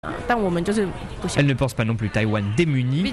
Elle ne pense pas non plus Taïwan démunie.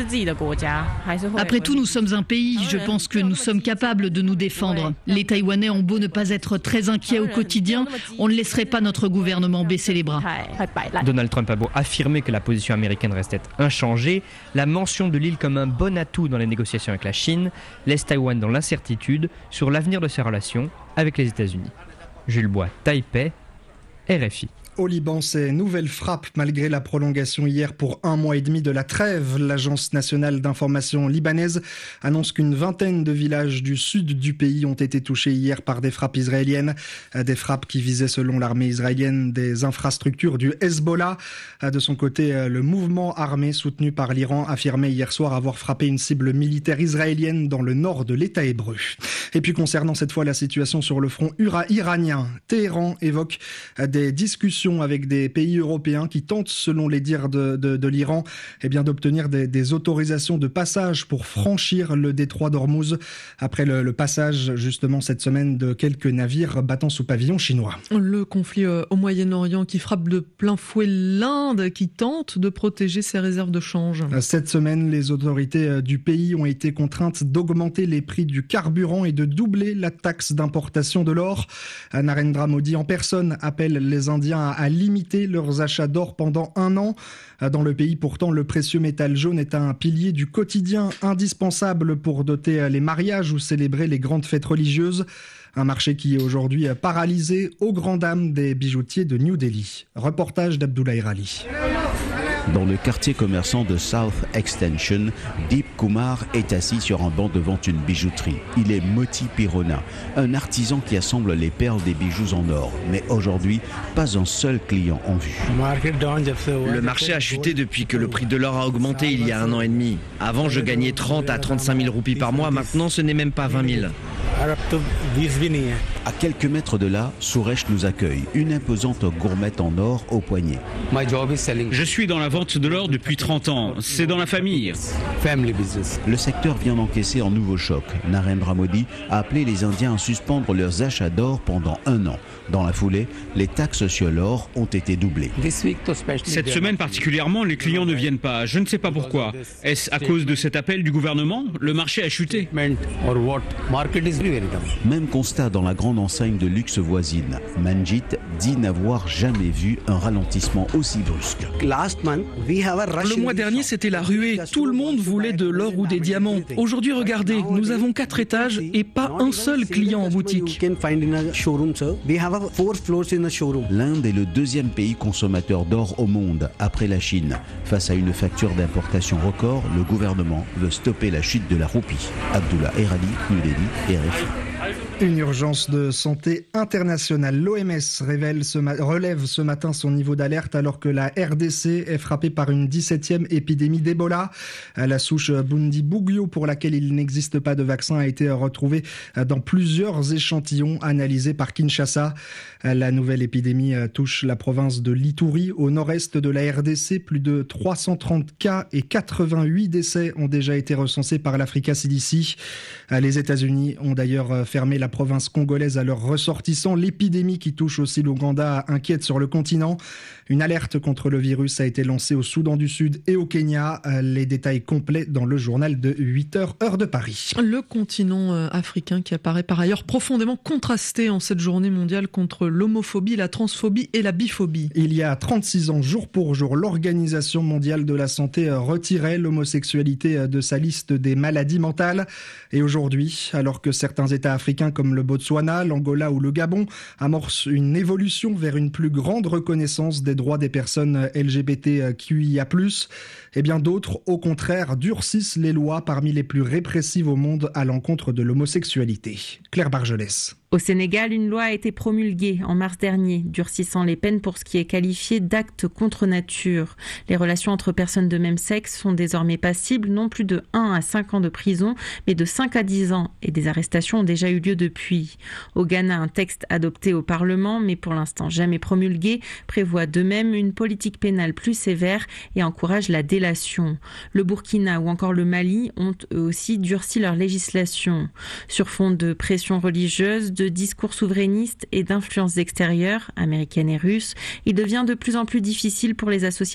Après tout, nous sommes un pays, je pense que nous sommes capables de nous défendre. Les Taïwanais ont beau ne pas être très inquiets au quotidien, on ne laisserait pas notre gouvernement baisser les bras. Donald Trump a beau affirmer que la position américaine restait inchangée, la mention de l'île comme un bon atout dans les négociations avec la Chine laisse Taïwan dans l'incertitude sur l'avenir de ses relations avec les États-Unis. Jules Bois, Taipei, RFI. Au Liban, ces nouvelles frappes malgré la prolongation hier pour 1 mois et demi de la trêve. L'Agence nationale d'information libanaise annonce qu'une vingtaine de villages du sud du pays ont été touchés hier par des frappes israéliennes. Des frappes qui visaient, selon l'armée israélienne, des infrastructures du Hezbollah. De son côté, le mouvement armé soutenu par l'Iran affirmait hier soir avoir frappé une cible militaire israélienne dans le nord de l'État hébreu. Et puis concernant cette fois la situation sur le front iranien, Téhéran évoque des discussions avec des pays européens qui tentent, selon les dires de l'Iran, d'obtenir des autorisations de passage pour franchir le détroit d'Ormuz après le passage justement cette semaine de quelques navires battant sous pavillon chinois. Le conflit au Moyen-Orient qui frappe de plein fouet l'Inde qui tente de protéger ses réserves de change. Cette semaine, les autorités du pays ont été contraintes d'augmenter les prix du carburant et de doubler la taxe d'importation de l'or. Narendra Modi en personne appelle les Indiens à limiter leurs achats d'or pendant 1 an. Dans le pays, pourtant, le précieux métal jaune est un pilier du quotidien indispensable pour doter les mariages ou célébrer les grandes fêtes religieuses. Un marché qui est aujourd'hui paralysé aux grandes dames des bijoutiers de New Delhi. Reportage d'Abdoulaye Rali. Dans le quartier commerçant de South Extension, Deep Kumar est assis sur un banc devant une bijouterie. Il est Moti Pirona, un artisan qui assemble les perles des bijoux en or. Mais aujourd'hui, pas un seul client en vue. Le marché a chuté depuis que le prix de l'or a augmenté il y a 1 an et demi. Avant, je gagnais 30 à 35 000 roupies par mois. Maintenant, ce n'est même pas 20 000. À quelques mètres de là, Suresh nous accueille, une imposante gourmette en or au poignet. Je suis dans la vente de l'or depuis 30 ans. C'est dans la famille. Le secteur vient d'encaisser un nouveau choc. Narendra Modi a appelé les Indiens à suspendre leurs achats d'or pendant 1 an. Dans la foulée, les taxes sur l'or ont été doublées. Cette semaine particulièrement, les clients ne viennent pas. Je ne sais pas pourquoi. Est-ce à cause de cet appel du gouvernement ? Le marché a chuté. Même constat dans la grande enseigne de luxe voisine. Manjit dit n'avoir jamais vu un ralentissement aussi brusque. Le mois dernier, c'était la ruée. Tout le monde voulait de l'or ou des diamants. Aujourd'hui, regardez, nous avons 4 étages et pas un seul client en boutique. L'Inde est le 2e pays consommateur d'or au monde, après la Chine. Face à une facture d'importation record, le gouvernement veut stopper la chute de la roupie. Abdullah Erali, New Delhi, RFI. Une urgence de santé internationale. L'OMS relève ce matin son niveau d'alerte alors que la RDC est frappée par une 17e épidémie d'Ebola. La souche Bundibugyo, pour laquelle il n'existe pas de vaccin, a été retrouvée dans plusieurs échantillons analysés par Kinshasa. La nouvelle épidémie touche la province de l'Ituri, au nord-est de la RDC. Plus de 330 cas et 88 décès ont déjà été recensés par l'Africa CDC. Les États-Unis ont d'ailleurs fermé la province congolaise à leurs ressortissants. L'épidémie qui touche aussi l'Ouganda inquiète sur le continent. Une alerte contre le virus a été lancée au Soudan du Sud et au Kenya. Les détails complets dans le journal de 8h, heure de Paris. Le continent africain qui apparaît par ailleurs profondément contrasté en cette journée mondiale contre l'homophobie, la transphobie et la biphobie. Il y a 36 ans, jour pour jour, l'Organisation mondiale de la santé retirait l'homosexualité de sa liste des maladies mentales. Et aujourd'hui, alors que certains États africains comme le Botswana, l'Angola ou le Gabon amorcent une évolution vers une plus grande reconnaissance des droits des personnes LGBTQIA+, et bien d'autres, au contraire, durcissent les lois parmi les plus répressives au monde à l'encontre de l'homosexualité. Claire Bargelès. Au Sénégal, une loi a été promulguée en mars dernier, durcissant les peines pour ce qui est qualifié d'acte contre nature. Les relations entre personnes de même sexe sont désormais passibles non plus de 1 à 5 ans de prison, mais de 5 à 10 ans, et des arrestations ont déjà eu lieu depuis. Au Ghana, un texte adopté au Parlement, mais pour l'instant jamais promulgué, prévoit de même une politique pénale plus sévère et encourage la délation. Le Burkina ou encore le Mali ont eux aussi durci leur législation. Sur fond de pression religieuse, de discours souverainistes et d'influences extérieures, américaines et russes, il devient de plus en plus difficile pour les associations